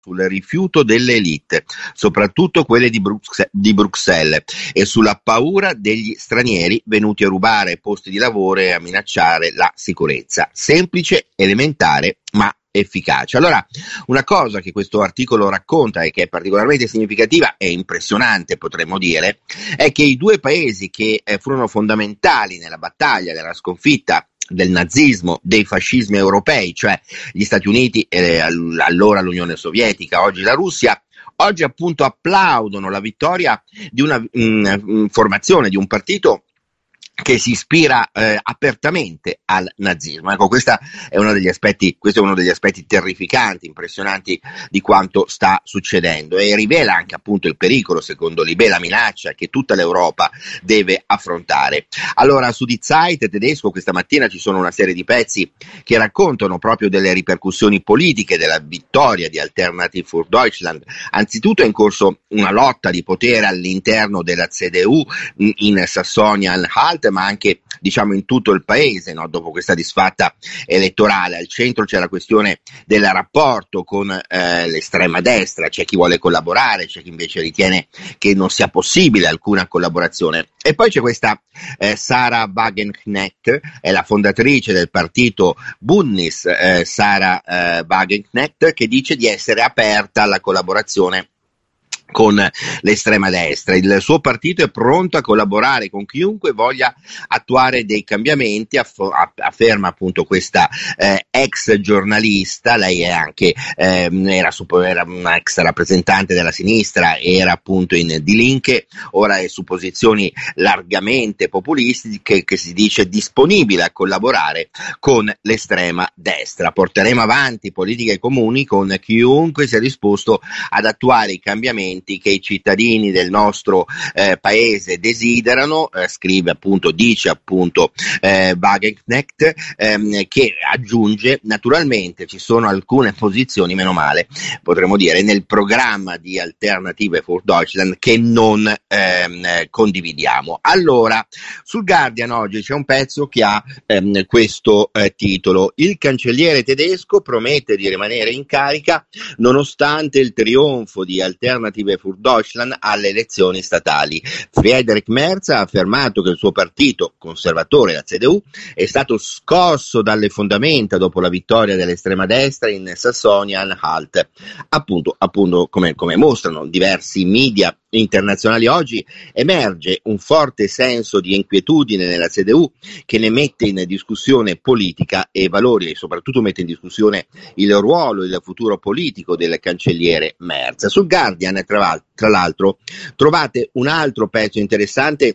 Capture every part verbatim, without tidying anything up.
sul rifiuto delle elite, soprattutto quelle di, Brux- di Bruxelles, e sulla paura degli stranieri venuti a rubare posti di lavoro e a minacciare la sicurezza. Semplice, elementare, ma efficace. Allora, una cosa che questo articolo racconta e che è particolarmente significativa e impressionante, potremmo dire, è che i due paesi che eh, furono fondamentali nella battaglia della sconfitta del nazismo, dei fascismi europei, cioè gli Stati Uniti e allora l'Unione Sovietica, oggi la Russia, oggi appunto applaudono la vittoria di una mh, formazione, di un partito che si ispira eh, apertamente al nazismo. Ecco, questa è uno degli aspetti, questo è uno degli aspetti terrificanti, impressionanti di quanto sta succedendo, e rivela anche appunto il pericolo, secondo Libé, la minaccia che tutta l'Europa deve affrontare. Allora, su Die Zeit tedesco questa mattina ci sono una serie di pezzi che raccontano proprio delle ripercussioni politiche della vittoria di Alternative für Deutschland. Anzitutto è in corso una lotta di potere all'interno della C D U in Sassonia-Anhalt, ma anche diciamo in tutto il paese, no? Dopo questa disfatta elettorale. Al centro c'è la questione del rapporto con eh, l'estrema destra, c'è chi vuole collaborare, c'è chi invece ritiene che non sia possibile alcuna collaborazione. E poi c'è questa eh, Sarah Wagenknecht, è la fondatrice del partito Bündnis, eh, Sarah eh, Wagenknecht, che dice di essere aperta alla collaborazione con l'estrema destra. Il suo partito è pronto a collaborare con chiunque voglia attuare dei cambiamenti, aff- afferma appunto questa eh, ex giornalista. Lei è anche eh, era, super, era una ex rappresentante della sinistra, era appunto in Die Linke, ora è su posizioni largamente populistiche, che si dice disponibile a collaborare con l'estrema destra. Porteremo avanti politiche comuni con chiunque sia disposto ad attuare i cambiamenti che i cittadini del nostro eh, paese desiderano, eh, scrive appunto, dice appunto eh, Wagenknecht, ehm, che aggiunge: naturalmente ci sono alcune posizioni, meno male potremmo dire, nel programma di Alternative für Deutschland che non ehm, condividiamo. Allora, sul Guardian oggi c'è un pezzo che ha ehm, questo eh, titolo: il cancelliere tedesco promette di rimanere in carica nonostante il trionfo di Alternative für Deutschland alle elezioni statali. Friedrich Merz ha affermato che il suo partito conservatore, la C D U, è stato scosso dalle fondamenta dopo la vittoria dell'estrema destra in Sassonia-Anhalt. Appunto, appunto come, come mostrano diversi media internazionali oggi, emerge un forte senso di inquietudine nella C D U, che ne mette in discussione politica e valori, e soprattutto mette in discussione il ruolo e il futuro politico del cancelliere Merz. Sul Guardian, tra, tra l'altro, trovate un altro pezzo interessante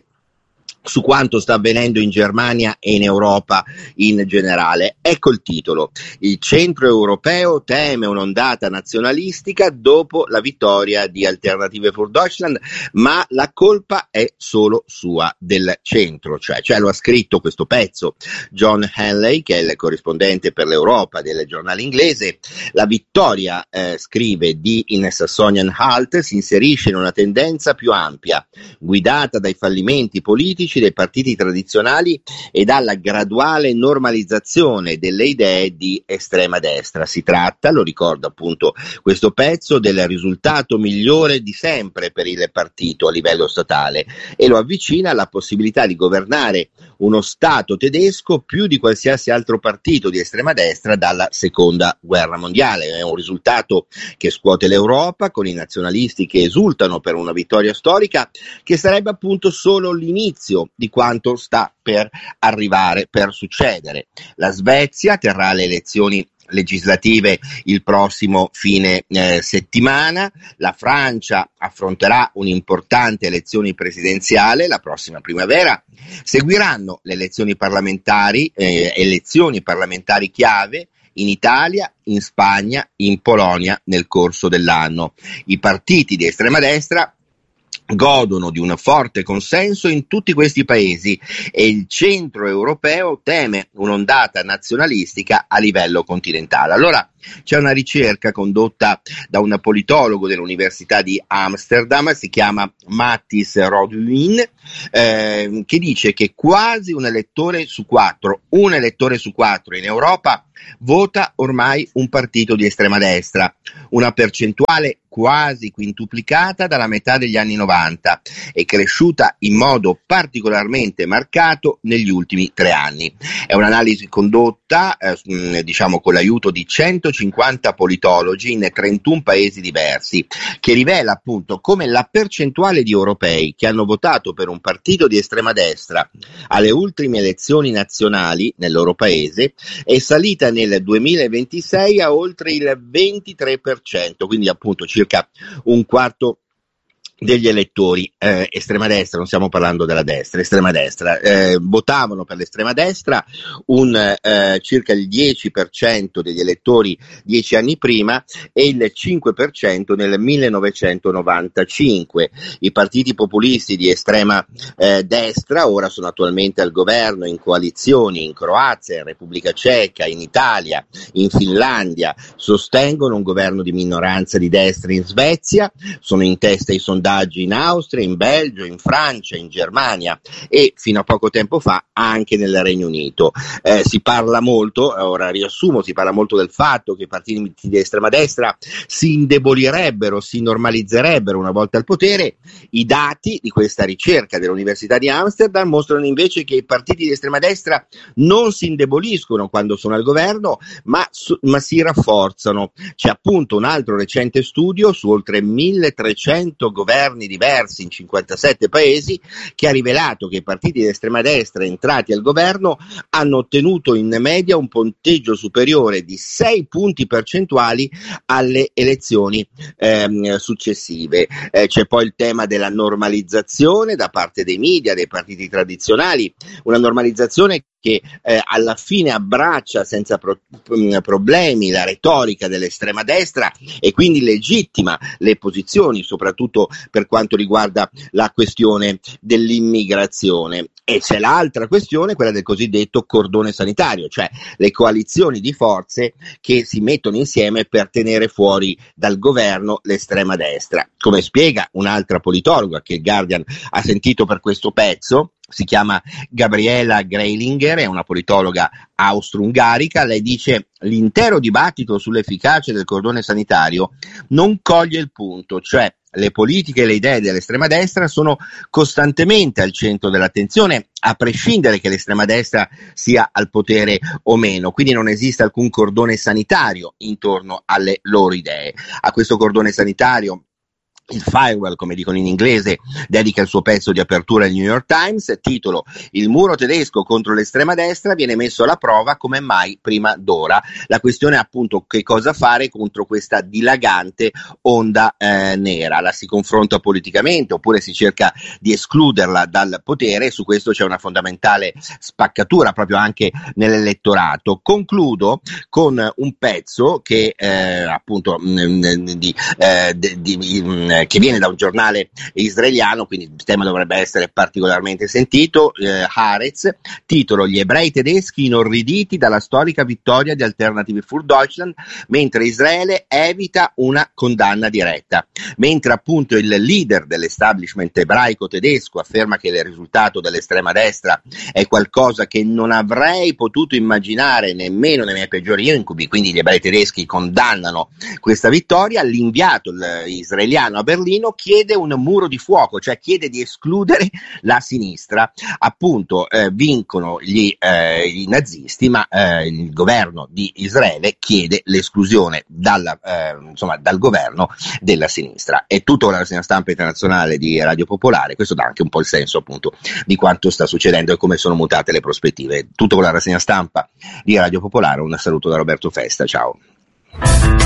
su quanto sta avvenendo in Germania e in Europa in generale. Ecco il titolo: il centro europeo teme un'ondata nazionalistica dopo la vittoria di Alternative für Deutschland, ma la colpa è solo sua, del centro, cioè, cioè lo ha scritto questo pezzo John Henley, che è il corrispondente per l'Europa del giornale inglese. La vittoria, eh, scrive, di in Sassonia-Anhalt si inserisce in una tendenza più ampia, guidata dai fallimenti politici dei partiti tradizionali e dalla graduale normalizzazione delle idee di estrema destra. Si tratta, lo ricordo appunto questo pezzo, del risultato migliore di sempre per il partito a livello statale, e lo avvicina alla possibilità di governare uno Stato tedesco più di qualsiasi altro partito di estrema destra dalla seconda guerra mondiale. È un risultato che scuote l'Europa, con i nazionalisti che esultano per una vittoria storica che sarebbe appunto solo l'inizio di quanto sta per arrivare, per succedere. La Svezia terrà le elezioni legislative il prossimo fine eh, settimana, la Francia affronterà un'importante elezione presidenziale la prossima primavera, seguiranno le elezioni parlamentari, eh, elezioni parlamentari chiave in Italia, in Spagna, in Polonia nel corso dell'anno. I partiti di estrema destra godono di un forte consenso in tutti questi paesi e il centro europeo teme un'ondata nazionalistica a livello continentale. Allora c'è una ricerca condotta da un politologo dell'Università di Amsterdam, si chiama Matthijs Roduin, eh, che dice che quasi un elettore su quattro, un elettore su quattro in Europa vota ormai un partito di estrema destra, una percentuale quasi quintuplicata dalla metà degli anni novanta e cresciuta in modo particolarmente marcato negli ultimi tre anni. È un'analisi condotta eh, diciamo con l'aiuto di centocinquanta politologi in trentuno paesi diversi, che rivela appunto come la percentuale di europei che hanno votato per un partito di estrema destra alle ultime elezioni nazionali nel loro paese è salita nel duemilaventisei a oltre il ventitré per cento, quindi appunto circa un quarto degli elettori eh, estrema destra, non stiamo parlando della destra, estrema destra, eh, votavano per l'estrema destra un eh, circa il dieci per cento degli elettori dieci anni prima e il cinque per cento nel millenovecentonovantacinque. I partiti populisti di estrema eh, destra ora sono attualmente al governo in coalizioni in Croazia, in Repubblica Ceca, in Italia, in Finlandia, sostengono un governo di minoranza di destra in Svezia, sono in testa i sondaggi in Austria, in Belgio, in Francia, in Germania e fino a poco tempo fa anche nel Regno Unito. Eh, si parla molto, ora riassumo, si parla molto del fatto che i partiti di estrema destra si indebolirebbero, si normalizzerebbero una volta al potere. I dati di questa ricerca dell'Università di Amsterdam mostrano invece che i partiti di estrema destra non si indeboliscono quando sono al governo, ma, su, ma si rafforzano. C'è appunto un altro recente studio su oltre milletrecento governi diversi in cinquantasette paesi che ha rivelato che i partiti di estrema destra entrati al governo hanno ottenuto in media un punteggio superiore di sei punti percentuali alle elezioni ehm, successive. Eh, c'è poi il tema della normalizzazione da parte dei media, dei partiti tradizionali, una normalizzazione che eh, alla fine abbraccia senza pro- problemi la retorica dell'estrema destra e quindi legittima le posizioni, soprattutto per quanto riguarda la questione dell'immigrazione. E c'è l'altra questione, quella del cosiddetto cordone sanitario, cioè le coalizioni di forze che si mettono insieme per tenere fuori dal governo l'estrema destra. Come spiega un'altra politologa che il Guardian ha sentito per questo pezzo, si chiama Gabriela Greilinger, è una politologa austro-ungarica. Lei dice: l'intero dibattito sull'efficacia del cordone sanitario non coglie il punto, cioè le politiche e le idee dell'estrema destra sono costantemente al centro dell'attenzione, a prescindere che l'estrema destra sia al potere o meno, quindi non esiste alcun cordone sanitario intorno alle loro idee. A questo cordone sanitario il Firewall, come dicono in inglese, dedica il suo pezzo di apertura al New York Times, titolo: il muro tedesco contro l'estrema destra viene messo alla prova come mai prima d'ora. La questione è appunto che cosa fare contro questa dilagante onda eh, nera. La si confronta politicamente oppure si cerca di escluderla dal potere. Su questo c'è una fondamentale spaccatura proprio anche nell'elettorato. Concludo con un pezzo che eh, appunto mh, di, eh, di, di che viene da un giornale israeliano, quindi il tema dovrebbe essere particolarmente sentito, eh, Haaretz, titolo: gli ebrei tedeschi inorriditi dalla storica vittoria di Alternative für Deutschland, mentre Israele evita una condanna diretta. Mentre appunto il leader dell'establishment ebraico tedesco afferma che il risultato dell'estrema destra è qualcosa che non avrei potuto immaginare nemmeno nei miei peggiori incubi, quindi gli ebrei tedeschi condannano questa vittoria, l'inviato israeliano a Berlino chiede un muro di fuoco, cioè chiede di escludere la sinistra. Appunto eh, vincono gli, eh, i nazisti, ma eh, il governo di Israele chiede l'esclusione dalla, eh, insomma, dal governo della sinistra. È tutto con la rassegna stampa internazionale di Radio Popolare. Questo dà anche un po' il senso appunto di quanto sta succedendo e come sono mutate le prospettive. Tutto con la rassegna stampa di Radio Popolare. Un saluto da Roberto Festa, ciao.